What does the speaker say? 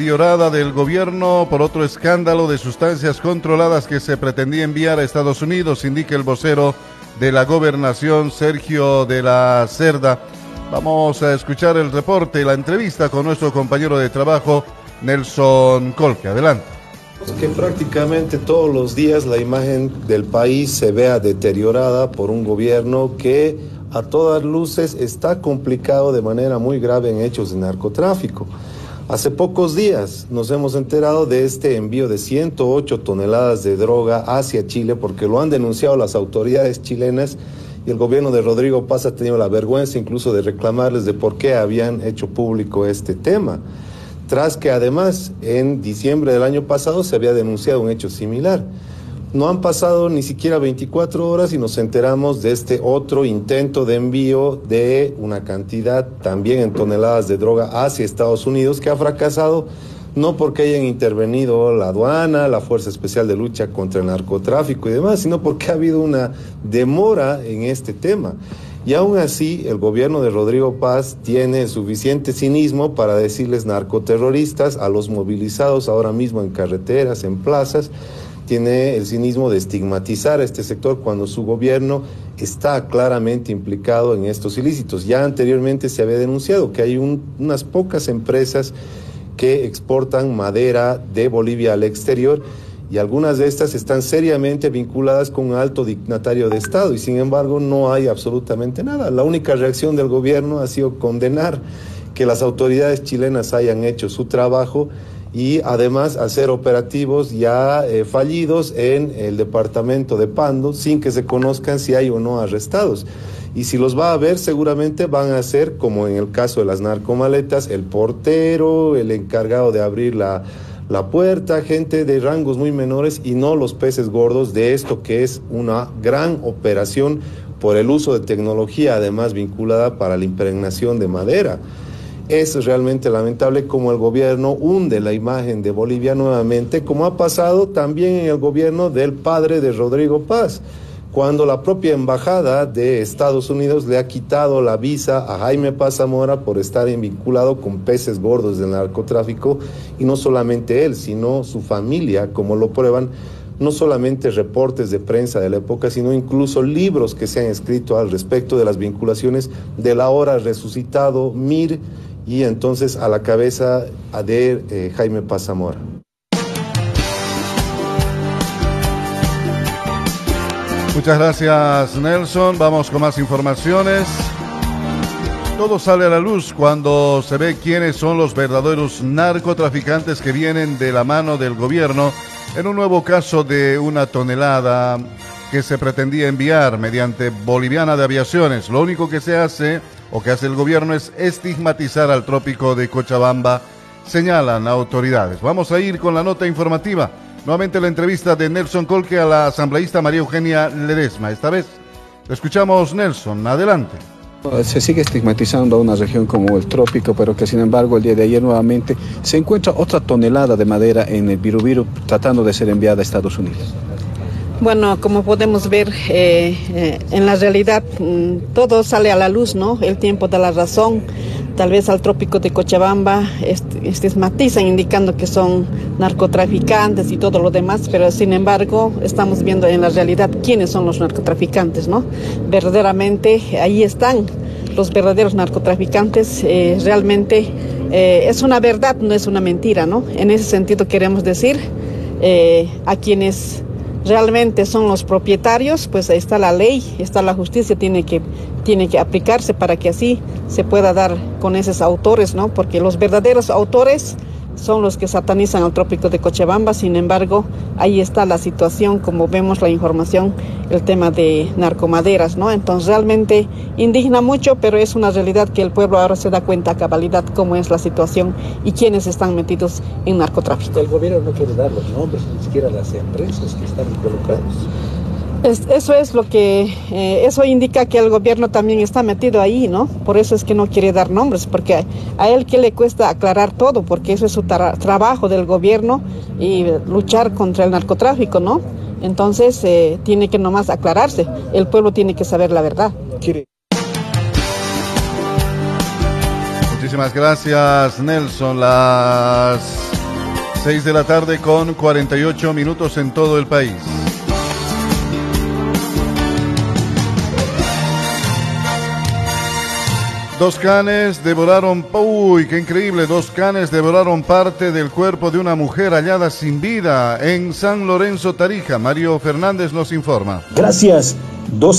Deteriorada del gobierno por otro escándalo de sustancias controladas que se pretendía enviar a Estados Unidos, indica el vocero de la gobernación, Sergio de la Cerda. Vamos a escuchar el reporte y la entrevista con nuestro compañero de trabajo, Nelson Colque. Adelante. Que prácticamente todos los días la imagen del país se vea deteriorada por un gobierno que a todas luces está complicado de manera muy grave en hechos de narcotráfico. Hace pocos días nos hemos enterado de este envío de 108 toneladas de droga hacia Chile, porque lo han denunciado las autoridades chilenas y el gobierno de Rodrigo Paz ha tenido la vergüenza incluso de reclamarles de por qué habían hecho público este tema, tras que además en diciembre del año pasado se había denunciado un hecho similar. No han pasado ni siquiera 24 horas y nos enteramos de este otro intento de envío de una cantidad también en toneladas de droga hacia Estados Unidos, que ha fracasado no porque hayan intervenido la aduana, la Fuerza Especial de Lucha contra el Narcotráfico y demás, sino porque ha habido una demora en este tema. Y aún así, el gobierno de Rodrigo Paz tiene suficiente cinismo para decirles narcoterroristas a los movilizados ahora mismo en carreteras, en plazas. Tiene el cinismo de estigmatizar a este sector cuando su gobierno está claramente implicado en estos ilícitos. Ya anteriormente se había denunciado que hay unas pocas empresas que exportan madera de Bolivia al exterior y algunas de estas están seriamente vinculadas con un alto dignatario de Estado y sin embargo no hay absolutamente nada. La única reacción del gobierno ha sido condenar que las autoridades chilenas hayan hecho su trabajo y además hacer operativos ya fallidos en el departamento de Pando sin que se conozcan si hay o no arrestados. Y si los va a haber, seguramente van a ser, como en el caso de las narcomaletas, el portero, el encargado de abrir la puerta, gente de rangos muy menores y no los peces gordos de esto que es una gran operación por el uso de tecnología, además vinculada para la impregnación de madera. Es realmente lamentable cómo el gobierno hunde la imagen de Bolivia nuevamente, como ha pasado también en el gobierno del padre de Rodrigo Paz, cuando la propia embajada de Estados Unidos le ha quitado la visa a Jaime Paz Zamora por estar vinculado con peces gordos del narcotráfico, y no solamente él, sino su familia, como lo prueban no solamente reportes de prensa de la época, sino incluso libros que se han escrito al respecto de las vinculaciones del ahora resucitado Mir y entonces a la cabeza de Jaime Paz Zamora. Muchas gracias, Nelson. Vamos con más informaciones. Todo sale a la luz cuando se ve quiénes son los verdaderos narcotraficantes que vienen de la mano del gobierno en un nuevo caso de una tonelada que se pretendía enviar mediante Boliviana de Aviaciones. Lo único que se hace o que hace el gobierno es estigmatizar al trópico de Cochabamba, señalan autoridades. Vamos a ir con la nota informativa. Nuevamente la entrevista de Nelson Colque a la asambleísta María Eugenia Ledesma. Esta vez lo escuchamos, Nelson, adelante. Se sigue estigmatizando a una región como el trópico, pero que sin embargo el día de ayer nuevamente se encuentra otra tonelada de madera en el Birubiru tratando de ser enviada a Estados Unidos. Bueno, como podemos ver, en la realidad todo sale a la luz, ¿no? El tiempo da la razón. Tal vez al trópico de Cochabamba estigmatizan indicando que son narcotraficantes y todo lo demás, pero sin embargo estamos viendo en la realidad quiénes son los narcotraficantes, ¿no? Verdaderamente ahí están los verdaderos narcotraficantes. Realmente es una verdad, no es una mentira, ¿no? En ese sentido queremos decir a quienes realmente son los propietarios, pues ahí está la ley, está la justicia, tiene que aplicarse para que así se pueda dar con esos autores, ¿no? Porque los verdaderos autores son los que satanizan al trópico de Cochabamba. Sin embargo, ahí está la situación, como vemos la información, el tema de narcomaderas, ¿no? Entonces realmente indigna mucho, pero es una realidad que el pueblo ahora se da cuenta a cabalidad cómo es la situación y quiénes están metidos en narcotráfico. El gobierno no quiere dar los nombres, ni siquiera las empresas que están involucradas. Eso es lo que, eso indica que el gobierno también está metido ahí, ¿no? Por eso es que no quiere dar nombres, porque a él que le cuesta aclarar todo, porque eso es su trabajo del gobierno y luchar contra el narcotráfico, ¿no? Entonces tiene que nomás aclararse, el pueblo tiene que saber la verdad. Muchísimas gracias, Nelson. Las 6 de la tarde con 48 minutos en todo el país. Dos canes devoraron, uy, qué increíble, dos canes devoraron parte del cuerpo de una mujer hallada sin vida en San Lorenzo, Tarija. Mario Fernández nos informa. Gracias. Dos